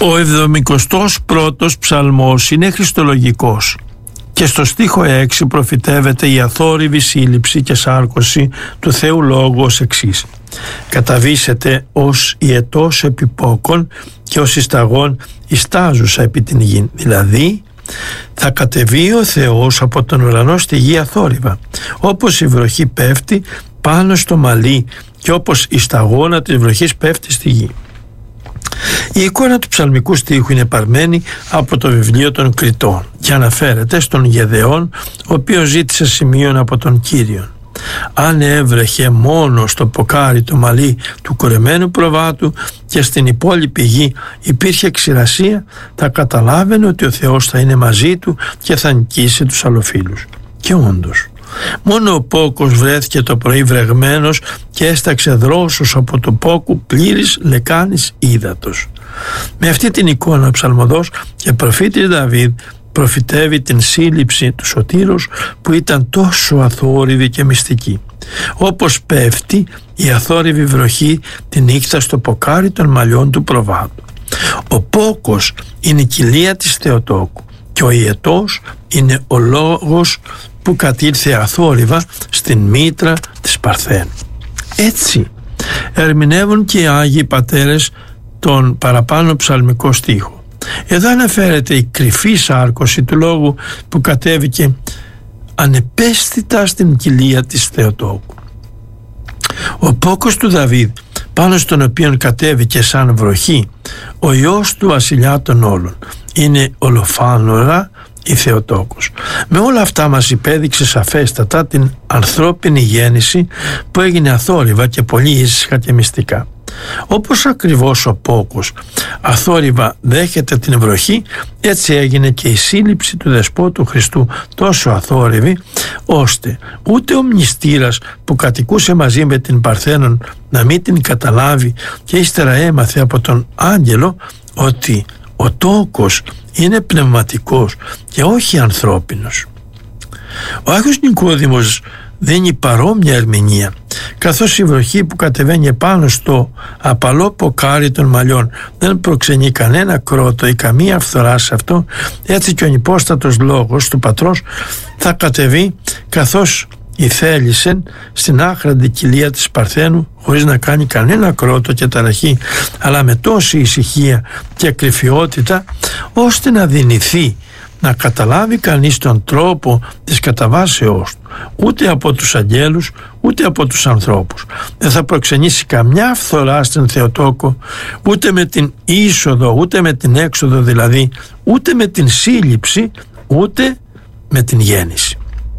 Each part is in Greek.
Ο 71ος ψαλμός είναι χριστολογικός και στο στίχο 6 προφητεύεται η αθόρυβη σύλληψη και σάρκωση του Θεού Λόγου ως εξής: «Καταβήσετε ως ιετός επιπόκον και ως ισταγών ιστάζουσα επί την γη». Δηλαδή θα κατεβεί ο Θεός από τον ουρανό στη γη αθόρυβα, όπως η βροχή πέφτει πάνω στο μαλλί και όπως η σταγόνα της βροχής πέφτει στη γη. Η εικόνα του ψαλμικού στίχου είναι παρμένη από το βιβλίο των Κριτών και αναφέρεται στον Γεδεών, ο οποίος ζήτησε σημείων από τον Κύριον. Αν έβρεχε μόνο στο ποκάρι το μαλλί του κορεμένου προβάτου και στην υπόλοιπη γη υπήρχε ξηρασία, θα καταλάβαινε ότι ο Θεός θα είναι μαζί του και θα νικήσει τους αλλοφύλους. Και όντως, μόνο ο πόκος βρέθηκε το πρωί βρεγμένος και έσταξε δρόσος από το πόκου πλήρης λεκάνης ύδατος. Με αυτή την εικόνα ο ψαλμοδός και προφήτης Δαβίδ προφητεύει την σύλληψη του Σωτήρος που ήταν τόσο αθόρυβη και μυστική. Όπως πέφτει η αθόρυβη βροχή τη νύχτα στο ποκάρι των μαλλιών του προβάτου. Ο πόκος είναι η κοιλία της Θεοτόκου και ο ιετός είναι ο λόγος που κατήλθε αθόρυβα στην μήτρα της Παρθένου. Έτσι ερμηνεύουν και οι Άγιοι Πατέρες τον παραπάνω ψαλμικό στίχο. Εδώ αναφέρεται η κρυφή σάρκωση του λόγου που κατέβηκε ανεπαίσθητα στην κοιλία της Θεοτόκου. Ο πόκος του Δαβίδ, πάνω στον οποίον κατέβηκε σαν βροχή ο Υιός του βασιλιά των όλων, είναι ολοφάνορα η Θεοτόκος. Με όλα αυτά μας υπέδειξε σαφέστατα την ανθρώπινη γέννηση που έγινε αθόρυβα και πολύ ήσυχα και μυστικά. Όπως ακριβώς ο πόκος αθόρυβα δέχεται την βροχή, έτσι έγινε και η σύλληψη του Δεσπότου Χριστού τόσο αθόρυβη, ώστε ούτε ο μνηστήρας που κατοικούσε μαζί με την Παρθένον να μην την καταλάβει και ύστερα έμαθε από τον άγγελο ότι ο τόκος είναι πνευματικός και όχι ανθρώπινος. Ο Άγιος Νικόδημος δίνει παρόμοια ερμηνεία, καθώς η βροχή που κατεβαίνει πάνω στο απαλό ποκάρι των μαλλιών δεν προξενεί κανένα κρότο ή καμία φθορά σε αυτό, έτσι και ο νυπόστατος λόγος του Πατρός θα κατεβεί καθώς η θέλησεν στην άχραντη κοιλία της Παρθένου, χωρίς να κάνει κανένα κρότο και ταραχή, αλλά με τόση ησυχία και κρυφιότητα, ώστε να δυνηθεί να καταλάβει κανείς τον τρόπο της καταβάσεώς του, ούτε από τους αγγέλους ούτε από τους ανθρώπους. Δεν θα προξενήσει καμιά φθορά στην Θεοτόκο, ούτε με την είσοδο ούτε με την έξοδο, δηλαδή ούτε με την σύλληψη ούτε με την γέννηση.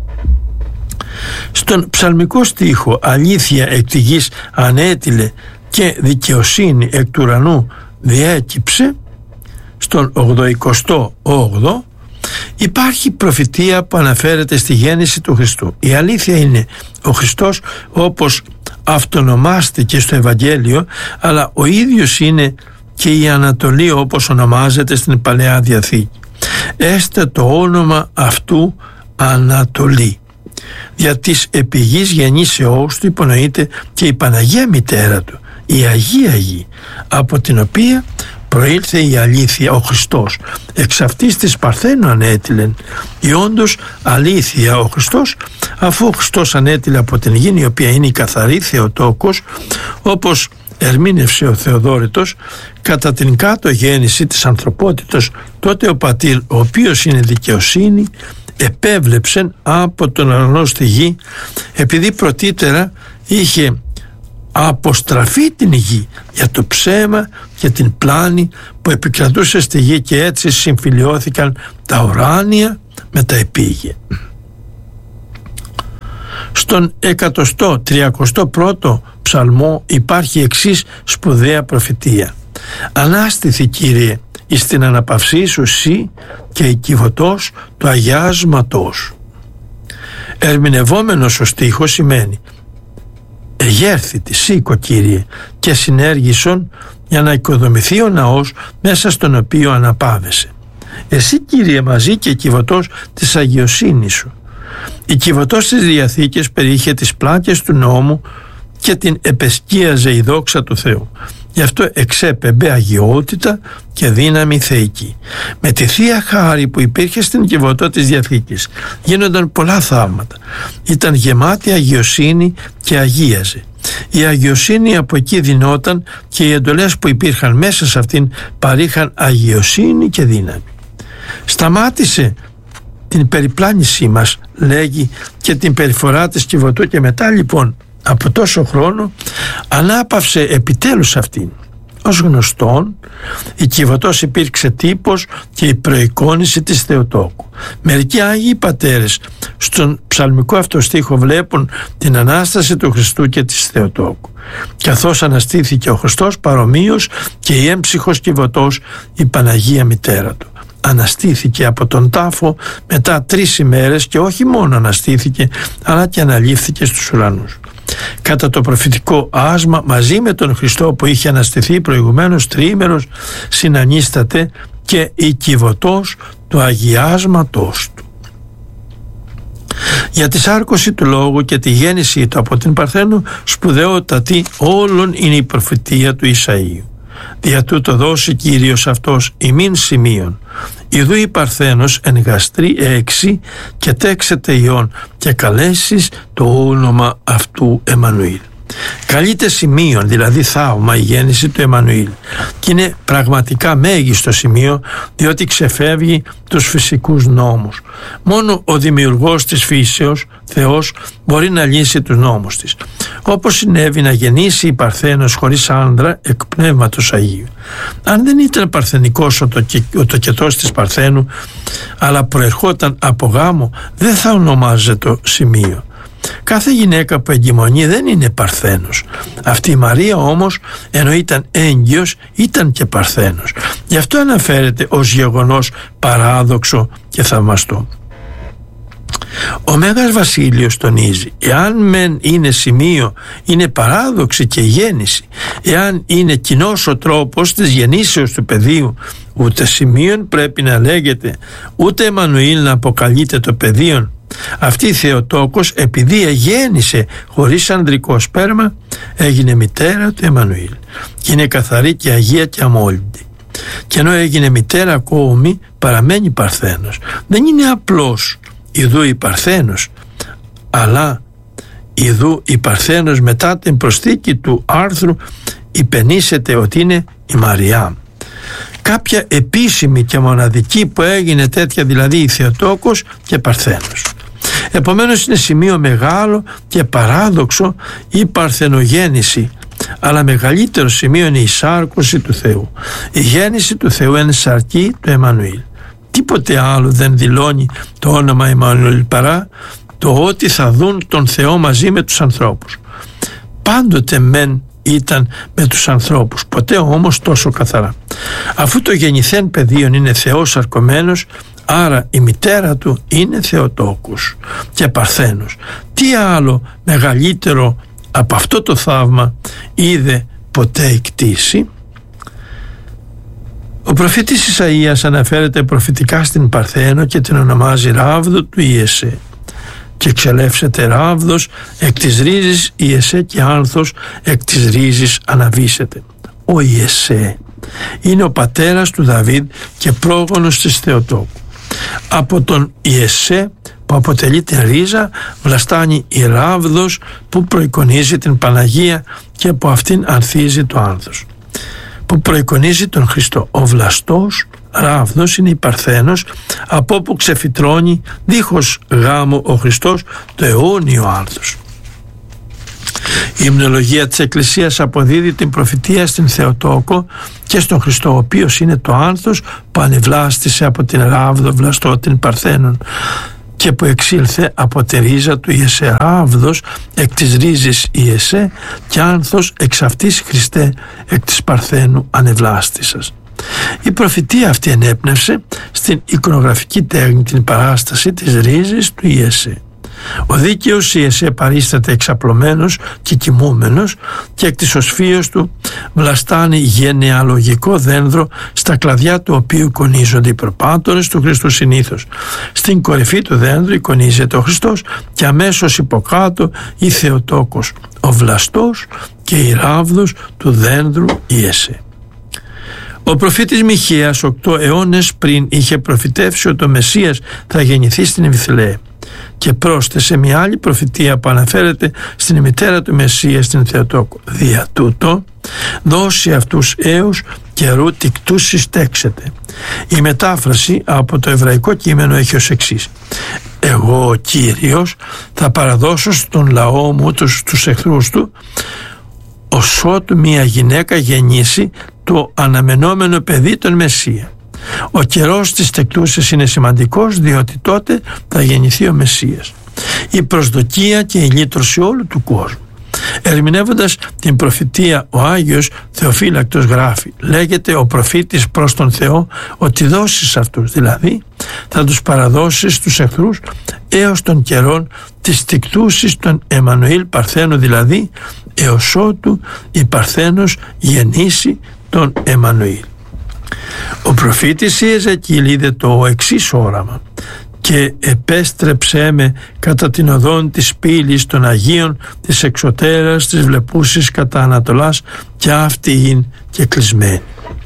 Στον ψαλμικό στίχο «Αλήθεια εκ τη γης ανέτειλε και δικαιοσύνη εκ του ουρανού διέκυψε», στον 88ο υπάρχει προφητεία που αναφέρεται στη γέννηση του Χριστού. Η αλήθεια είναι ο Χριστός όπως αυτονομάστηκε στο Ευαγγέλιο, αλλά ο ίδιος είναι και η Ανατολή όπως ονομάζεται στην Παλαιά Διαθήκη. Έστε το όνομα αυτού Ανατολή. Δια της επιγής γεννήσεώς του υπονοείται και η Παναγία μητέρα του, η Αγία Γη, από την οποία προήλθε η αλήθεια, ο Χριστός. Εξ αυτής της Παρθένου ανέτειλεν. Η όντως αλήθεια ο Χριστός, αφού ο Χριστός ανέτειλε από την γη, η οποία είναι η καθαρή Θεοτόκος, όπως ερμήνευσε ο Θεοδόρητος, κατά την κάτω γέννηση της ανθρωπότητος, τότε ο Πατήρ, ο οποίος είναι δικαιοσύνη, επέβλεψεν από τον ουρανό στη γη, επειδή πρωτήτερα είχε αποστραφεί την γη για το ψέμα και την πλάνη που επικρατούσε στη γη, και έτσι συμφιλιώθηκαν τα ουράνια με τα επίγεια. Στον 131ο ψαλμό υπάρχει εξής σπουδαία προφητεία: «Ανάστηθη, Κύριε, εις την αναπαυσή σου σύ και η κυβωτός του αγιάσματός». Ερμηνευόμενος ο στίχος σημαίνει «Εγέρθητη, σήκω, Κύριε, και συνέργησον για να οικοδομηθεί ο ναός μέσα στον οποίο αναπάβεσαι. Εσύ, Κύριε, μαζί και κυβωτός της αγιοσύνης σου». Η κυβωτός της Διαθήκης περιείχε τις πλάκες του νόμου και την επεσκίαζε η δόξα του Θεού. γι' αυτό εξέπεμπε αγιότητα και δύναμη θεϊκή. Με τη Θεία Χάρη που υπήρχε στην Κιβωτό της Διαθήκης γίνονταν πολλά θαύματα. Ήταν γεμάτη αγιοσύνη και αγίαζε. Η αγιοσύνη από εκεί δινόταν και οι εντολές που υπήρχαν μέσα σε αυτήν παρήχαν αγιοσύνη και δύναμη. Σταμάτησε την περιπλάνησή μας, λέγει, και την περιφορά της Κιβωτού, και μετά λοιπόν από τόσο χρόνο ανάπαυσε επιτέλους αυτήν. Ως γνωστόν, η Κιβωτός υπήρξε τύπος και η προεικόνηση της Θεοτόκου. Μερικοί Άγιοι Πατέρες στον ψαλμικό αυτό στίχο βλέπουν την Ανάσταση του Χριστού και της Θεοτόκου. Καθώς αναστήθηκε ο Χριστός, παρομοίως και η έμψυχος Κιβωτός, η Παναγία Μητέρα του, αναστήθηκε από τον τάφο μετά 3 ημέρες, και όχι μόνο αναστήθηκε, αλλά και αναλήφθηκε στους ουρανούς. Κατά το προφητικό άσμα, μαζί με τον Χριστό που είχε αναστηθεί προηγουμένως τριήμερος, συνανίσταται και η Κιβωτός του αγιάσματός του. Για τη σάρκωση του Λόγου και τη γέννησή του από την Παρθένο, σπουδαιότατη όλων είναι η προφητεία του Ισαΐου. Δια τούτο δώσει Κύριος αυτός ημίν σημείων. Ιδού η Παρθένος εν γαστρή 6 και τέξεται ιών και καλέσεις το όνομα αυτού Εμμανουήλ. Καλείται σημείων, δηλαδή θαύμα, η γέννηση του Εμμανουήλ, και είναι πραγματικά μέγιστο σημείο, διότι ξεφεύγει τους φυσικούς νόμους. Μόνο ο δημιουργός της φύσεως, Θεός, μπορεί να λύσει τους νόμους της. Όπως συνέβη να γεννήσει η Παρθένος χωρίς άνδρα εκ Πνεύματος Αγίου. Αν δεν ήταν παρθενικός ο τοκετός της Παρθένου, αλλά προερχόταν από γάμο, δεν θα ονομάζεται σημείο. Κάθε γυναίκα που εγκυμονεί δεν είναι Παρθένος. Αυτή η Μαρία όμως, ενώ ήταν έγκυος, ήταν και Παρθένος. Γι' αυτό αναφέρεται ως γεγονός παράδοξο και θαυμαστό. Ο Μέγας Βασίλειος τονίζει, εάν μεν είναι σημείο, είναι παράδοξη και γέννηση. Εάν είναι κοινός ο τρόπος της γεννήσεως του παιδίου, ούτε σημείον πρέπει να λέγεται, ούτε Εμμανουήλ να αποκαλείται το παιδίον. Αυτή η Θεοτόκος, επειδή εγέννησε χωρίς ανδρικό σπέρμα, έγινε μητέρα του Εμμανουήλ και είναι καθαρή και αγία και αμόλυντη. Και ενώ έγινε μητέρα ακόμη, παραμένει Παρθένος. Δεν είναι απλώς ιδού η Παρθένος, αλλά ιδού η Παρθένος μετά την προσθήκη του άρθρου υπενήσεται ότι είναι η Μαριά. Κάποια επίσημη και μοναδική που έγινε τέτοια, δηλαδή η Θεοτόκος και Παρθένος. Επομένως είναι σημείο μεγάλο και παράδοξο η παρθενογέννηση, αλλά μεγαλύτερο σημείο είναι η σάρκωση του Θεού. Η γέννηση του Θεού είναι σαρκή του Εμμανουήλ. Τίποτε άλλο δεν δηλώνει το όνομα Εμμανουήλ παρά το ότι θα δουν τον Θεό μαζί με τους ανθρώπους. Πάντοτε μεν ήταν με τους ανθρώπους, ποτέ όμως τόσο καθαρά. Αφού το γεννηθέν παιδίον είναι Θεός σαρκωμένος, άρα η μητέρα του είναι Θεοτόκος και Παρθένος. Τι άλλο μεγαλύτερο από αυτό το θαύμα είδε ποτέ η κτήση? Ο προφήτης Ισαΐας αναφέρεται προφητικά στην Παρθένο και την ονομάζει ράβδο του Ιεσέ. Και εξελεύσεται ράβδος εκ της ρίζης Ιεσέ και άνθος εκ της ρίζης αναβήσεται. Ο Ιεσέ είναι ο πατέρας του Δαβίδ και πρόγονος της Θεοτόκου. Από τον Ιεσέ που αποτελεί την ρίζα βλαστάνει η ράβδος που προεικονίζει την Παναγία και από αυτήν ανθίζει το άνθος που προεικονίζει τον Χριστό. Ο βλαστός ράβδος είναι η Παρθένος, από όπου ξεφυτρώνει δίχως γάμο ο Χριστός το αιώνιο άνθος. Η υμνολογία της Εκκλησίας αποδίδει την προφητεία στην Θεοτόκο και στον Χριστό, ο οποίος είναι το άνθος που ανεβλάστησε από την ράβδο βλαστό την Παρθένων και που εξήλθε από τη ρίζα του Ιεσέ. Ράβδος εκ της ρίζης Ιεσέ και άνθος εξ αυτής Χριστέ εκ της Παρθένου ανεβλάστησας. Η προφητεία αυτή ενέπνευσε στην εικονογραφική τέχνη την παράσταση της ρίζης του Ιεσέ. Ο δίκαιος Ιεσέ παρίσταται εξαπλωμένος και κοιμούμενος και εκ της οσφύος του βλαστάνει γενεαλογικό δένδρο, στα κλαδιά του οποίου εικονίζονται οι προπάτορες του Χριστού συνήθως. Στην κορυφή του δένδρου εικονίζεται ο Χριστός και αμέσως υποκάτω η Θεοτόκος. Ο βλαστός και η ράβδος του δένδρου Ιεσέ. Ο προφήτης Μιχαίας 8 αιώνες πριν είχε προφητεύσει ότι ο Μεσσίας θα γεννηθεί στην Βηθλεέμ και πρόσθεσε μια άλλη προφητεία που αναφέρεται στην μητέρα του Μεσσία στην Θεοτόκο. Δια τούτο δώσει αυτούς έως καιρού τικτούς συστέξετε. Η μετάφραση από το εβραϊκό κείμενο έχει ως εξής: εγώ ο Κύριος θα παραδώσω στον λαό μου τους εχθρούς του ωσότου μια γυναίκα γεννήσει το αναμενόμενο παιδί τον Μεσσία. Ο καιρός της τεκτούσης είναι σημαντικός, διότι τότε θα γεννηθεί ο Μεσσίας. Η προσδοκία και η λύτρωση όλου του κόσμου. Ερμηνεύοντας την προφητεία, ο Άγιος Θεοφύλακτος γράφει: λέγεται ο προφήτης προς τον Θεό ότι δώσεις αυτούς, δηλαδή θα τους παραδώσεις στους εχθρούς έως των καιρών της τικτούσης των Εμμανουήλ Παρθένου, δηλαδή έως ότου η Παρθένος γεννήσει τον Εμμανουήλ. Ο προφήτης Ιεζεκίλ είδε το εξής όραμα: και επέστρεψέ με κατά την οδόν της πύλης των Αγίων της εξωτέρας της βλεπούσης κατά Ανατολάς, και αυτή είναι και κλεισμένη.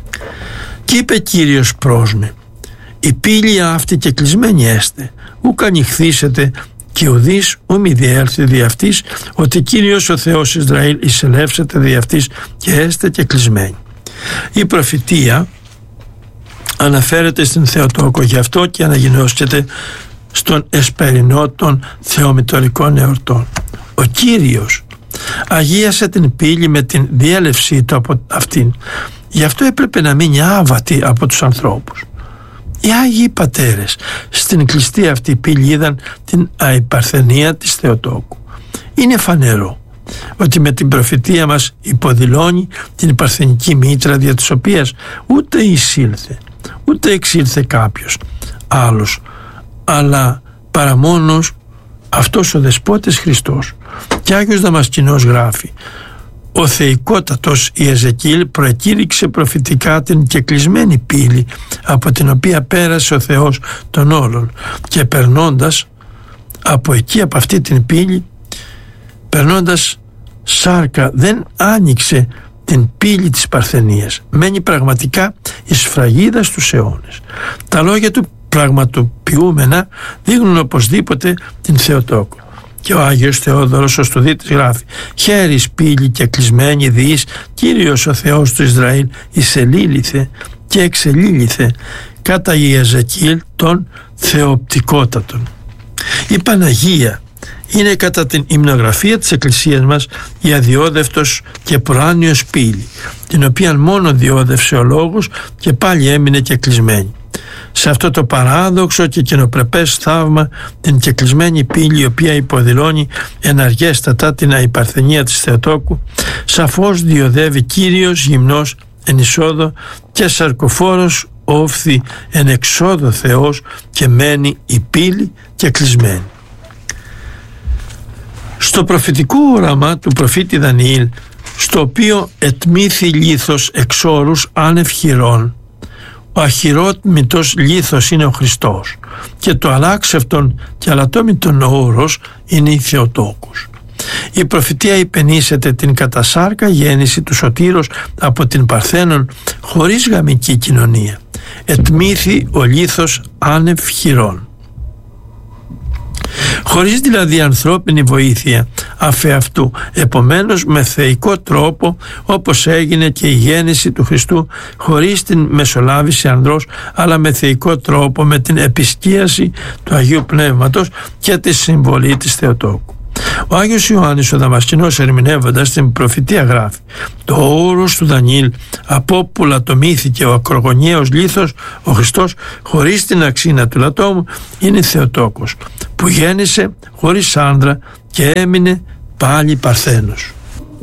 Κι είπε Κύριος προς με: η πύλη αυτή και κλεισμένη έστε, ουκ ανοιχθήσετε και ουδείς ου διέλθει δι' αυτής, ότι Κύριος ο Θεός Ισραήλ εισελεύσετε δι' αυτής και έστε και κλεισμένη. Η προφητεία αναφέρεται στην Θεοτόκο, γι' αυτό και αναγινώσκεται στον εσπερινό των θεομητορικών εορτών. Ο Κύριος αγίασε την πύλη με την διέλευσή του από αυτήν, γι' αυτό έπρεπε να μείνει άβατη από τους ανθρώπους. Οι Άγιοι Πατέρες στην κλειστή αυτή πύλη είδαν την αϊπαρθενία της Θεοτόκου. Είναι φανερό ότι με την προφητεία μας υποδηλώνει την παρθενική μήτρα, δια της οποίας ούτε εισήλθε ούτε εξήλθε κάποιος άλλος, αλλά παρά μόνος αυτός ο Δεσπότης Χριστός. Και Άγιος Δαμασκηνός γράφει: ο θεϊκότατος Ιεζεκίλ προεκήρυξε προφητικά την κεκλεισμένη πύλη από την οποία πέρασε ο Θεός των όλων, και περνώντας από εκεί, από αυτή την πύλη, περνώντας σάρκα, δεν άνοιξε την πύλη της Παρθενίας. Μένει πραγματικά η σφραγίδα στους αιώνες. Τα λόγια του πραγματοποιούμενα δείχνουν οπωσδήποτε την Θεοτόκο. Και ο Άγιος Θεόδωρος ο Στουδίτης γράφει: χέρις πύλη και κλεισμένη διείς, Κύριος ο Θεός του Ισραήλ εισελήλυθε και εξελήλυθε κατά Ιεζεκίλ των Θεοπτικότατων. Η Παναγία είναι κατά την υμνογραφία της Εκκλησίας μας η αδιόδευτος και προάνιος πύλη, την οποία μόνο διόδευσε ο Λόγος και πάλι έμεινε και κλεισμένη. Σε αυτό το παράδοξο και κοινοπρεπές θαύμα, την κεκλεισμένη πύλη, η οποία υποδηλώνει εναργέστατα την αϊπαρθενία της Θεοτόκου, σαφώς διοδεύει Κύριος γυμνός εν εισόδο και σαρκοφόρος όφθη εν εξόδο Θεός, και μένει η πύλη και κλεισμένη. Στο προφητικό όραμα του προφήτη Δανιήλ, στο οποίο ετμήθη λίθος εξ όρους άνευ χειρών, ο αχυρότμητος λίθος είναι ο Χριστός και το αλάξευτον και αλατόμητον όρος είναι η Θεοτόκος. Η προφητεία υπενήσεται την κατασάρκα γέννηση του Σωτήρος από την Παρθένον χωρίς γαμική κοινωνία. Ετμήθη ο λίθος άνευ χειρών. Χωρίς δηλαδή ανθρώπινη βοήθεια αφεαυτού, επομένως με θεϊκό τρόπο, όπως έγινε και η γέννηση του Χριστού, χωρίς την μεσολάβηση ανδρός, αλλά με θεϊκό τρόπο, με την επισκίαση του Αγίου Πνεύματος και τη συμβολή της Θεοτόκου. Ο Άγιος Ιωάννης ο Δαμασκηνός, ερμηνεύοντας την προφητεία, γράφει: το όρος του Δανιήλ, από όπου λατομήθηκε ο ακρογωνιαίος λίθος, ο Χριστός, χωρίς την αξίνα του λατόμου, είναι Θεοτόκος, που γέννησε χωρίς άνδρα και έμεινε πάλι Παρθένος.